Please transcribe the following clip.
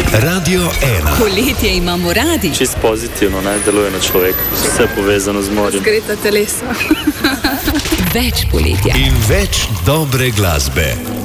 Radio 1. Poletje imamo radi. Čist pozitivno, ne, deluje na človeka. Vse povezano z morjem. Zgreta telesa. Več poletja. In več dobre glasbe.